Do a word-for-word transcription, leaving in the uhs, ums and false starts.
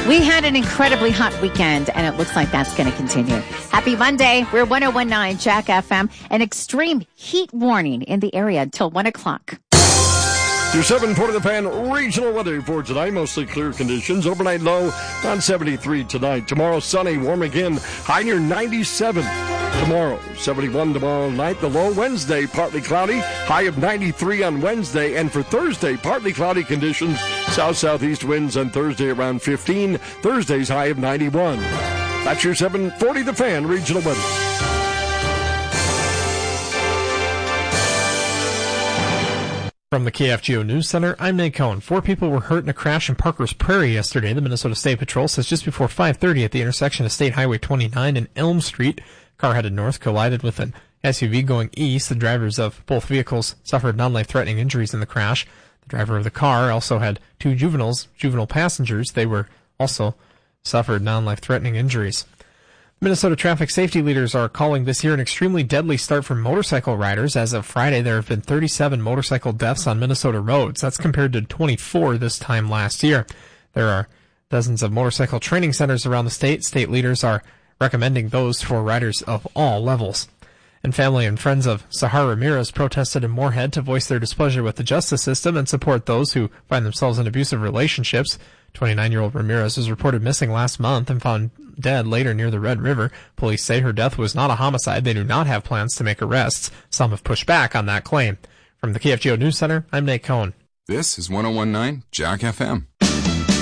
We had an incredibly hot weekend, and it looks like that's going to continue. Happy Monday. We're one oh one point nine Jack F M. An extreme heat warning in the area until one o'clock. Your seven forty The Fan regional weather report tonight. Mostly clear conditions. Overnight low on seventy-three tonight. Tomorrow sunny, warm again. High near ninety-seven. Tomorrow, seventy-one tomorrow night. The low Wednesday, partly cloudy. High of ninety-three on Wednesday. And for Thursday, partly cloudy conditions. South-southeast winds on Thursday around fifteen. Thursday's high of ninety-one. That's your seven forty The Fan regional weather. From the K F G O News Center, I'm Nate Cohn. Four people were hurt in a crash in Parker's Prairie yesterday. The Minnesota State Patrol says just before five thirty at the intersection of State Highway twenty-nine and Elm Street, car headed north collided with an S U V going east. The drivers of both vehicles suffered non-life-threatening injuries in the crash. The driver of the car also had two juveniles, juvenile passengers. They were also suffered non-life-threatening injuries. Minnesota traffic safety leaders are calling this year an extremely deadly start for motorcycle riders. As of Friday, there have been thirty-seven motorcycle deaths on Minnesota roads. That's compared to twenty-four this time last year. There are dozens of motorcycle training centers around the state. State leaders are recommending those for riders of all levels. And family and friends of Sahar Ramirez protested in Moorhead to voice their displeasure with the justice system and support those who find themselves in abusive relationships. twenty-nine-year-old Ramirez was reported missing last month and found dead later near the Red River. Police say her death was not a homicide. They do not have plans to make arrests. Some have pushed back on that claim. From the K F G O News Center, I'm Nate Cohn. This is one oh one point nine Jack F M.